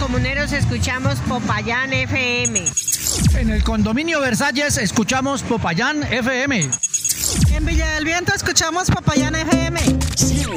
Comuneros escuchamos Popayán FM. En el condominio Versalles escuchamos Popayán FM. En Villa del Viento escuchamos Popayán FM.